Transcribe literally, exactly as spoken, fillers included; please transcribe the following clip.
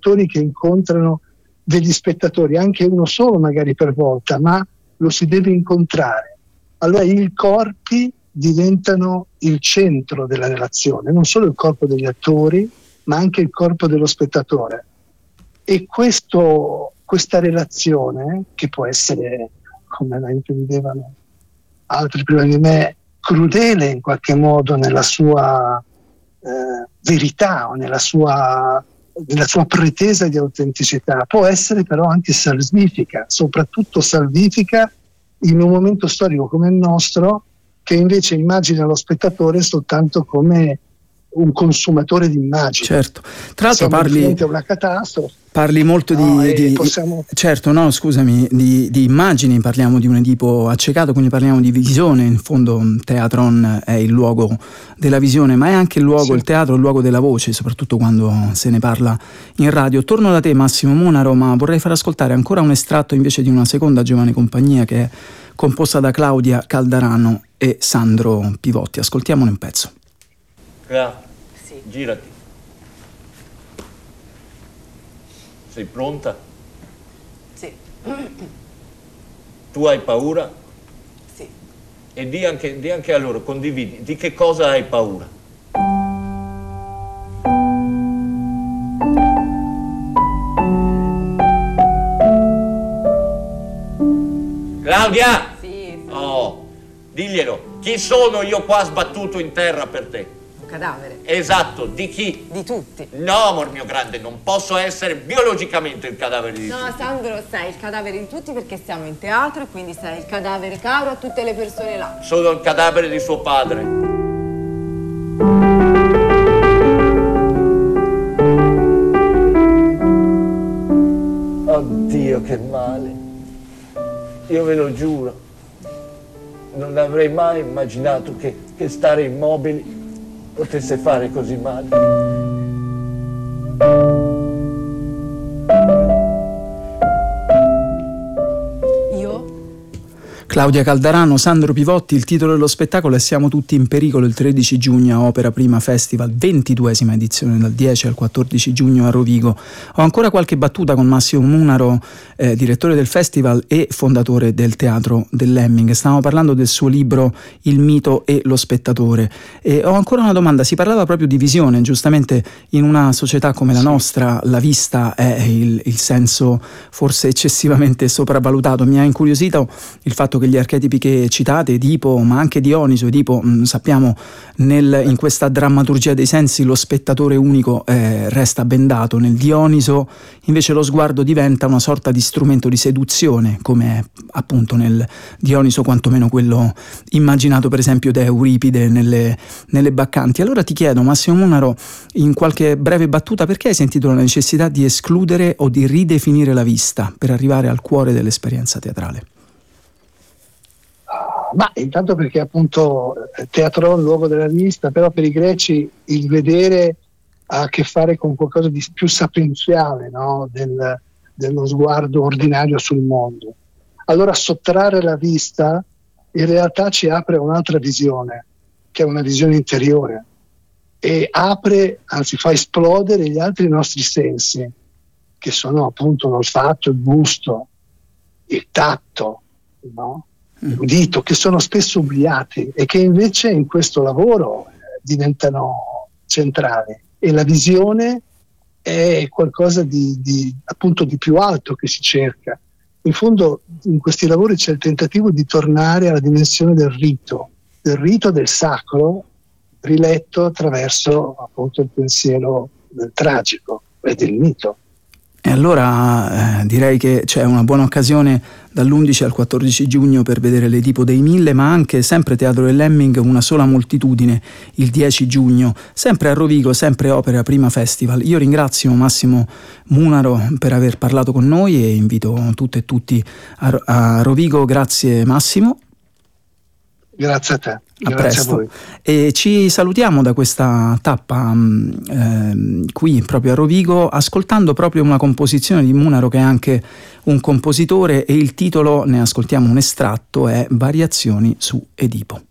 attori che incontrano degli spettatori, anche uno solo magari per volta, ma lo si deve incontrare. Allora i corpi diventano il centro della relazione, non solo il corpo degli attori, ma anche il corpo dello spettatore. E questo, questa relazione, che può essere, come la intendevano altri prima di me, crudele in qualche modo nella sua eh, verità o nella sua, nella sua pretesa di autenticità, può essere però anche salvifica, soprattutto salvifica in un momento storico come il nostro, che invece immagina lo spettatore soltanto come un consumatore di immagini. Certo, tra l'altro siamo parli di fronte a una catastrofe. Parli molto no, di, di possiamo... certo, no, scusami, di, di immagini, parliamo di un Edipo accecato, quindi parliamo di visione. In fondo Teatron è il luogo della visione, ma è anche il luogo, sì. il teatro, il luogo della voce, soprattutto quando se ne parla in radio. Torno da te, Massimo Munaro, ma vorrei far ascoltare ancora un estratto invece di una seconda giovane compagnia che è composta da Claudia Caldarano e Sandro Pivotti. Ascoltiamone un pezzo. Cla, sì. Girati. Sei pronta? Sì. Tu hai paura? Sì. E di anche, di anche a loro, condividi, di che cosa hai paura? Claudia! Sì, sì. Oh, diglielo, chi sono io qua sbattuto in terra per te? Cadavere. Esatto, di chi? Di tutti. No, amor mio grande, non posso essere biologicamente il cadavere di no, tutti. No, Sandro, sei il cadavere di tutti perché siamo in teatro e quindi sei il cadavere caro a tutte le persone là. Sono il cadavere di suo padre. Oddio, che male. Io ve lo giuro, non avrei mai immaginato che, che stare immobili potesse fare così male. Claudia Caldarano, Sandro Pivotti, il titolo dello spettacolo è Siamo tutti in pericolo, il tredici giugno a Opera Prima Festival, ventiduesima edizione dal dieci al quattordici giugno a Rovigo. Ho ancora qualche battuta con Massimo Munaro, eh, direttore del festival e fondatore del Teatro dell'Hemming. Stavamo parlando del suo libro Il mito e lo spettatore. E ho ancora una domanda, si parlava proprio di visione, giustamente in una società come la nostra la vista è il, il senso forse eccessivamente sopravvalutato. Mi ha incuriosito il fatto che gli archetipi che citate, Edipo, ma anche Dioniso, Edipo, mh, sappiamo nel, in questa drammaturgia dei sensi lo spettatore unico eh, resta bendato, nel Dioniso invece lo sguardo diventa una sorta di strumento di seduzione, come è appunto nel Dioniso quantomeno quello immaginato per esempio da Euripide nelle, nelle Baccanti. Allora ti chiedo, Massimo Munaro, in qualche breve battuta, perché hai sentito la necessità di escludere o di ridefinire la vista per arrivare al cuore dell'esperienza teatrale? Ma intanto perché appunto teatro è un luogo della vista, però per i greci il vedere ha a che fare con qualcosa di più sapienziale, no? Del, dello sguardo ordinario sul mondo. Allora sottrarre la vista in realtà ci apre un'altra visione, che è una visione interiore, e apre, anzi fa esplodere gli altri nostri sensi, che sono appunto l'olfatto, il gusto, il tatto, no? L'udito, che sono spesso obbligati e che invece in questo lavoro eh, diventano centrali, e la visione è qualcosa di, di appunto di più alto che si cerca. In fondo in questi lavori c'è il tentativo di tornare alla dimensione del rito, del rito del sacro riletto attraverso appunto il pensiero del tragico e del mito. E allora eh, direi che c'è una buona occasione dall'undici al quattordici giugno per vedere l'Edipo dei Mille, ma anche sempre Teatro dell'Hemming, Una sola moltitudine, il dieci giugno, sempre a Rovigo, sempre Opera Prima Festival. Io ringrazio Massimo Munaro per aver parlato con noi e invito tutte e tutti a, a Rovigo. Grazie Massimo. Grazie a te. A Grazie presto. a voi. E ci salutiamo da questa tappa eh, qui proprio a Rovigo, ascoltando proprio una composizione di Munaro, che è anche un compositore, e il titolo, ne ascoltiamo un estratto, è Variazioni su Edipo.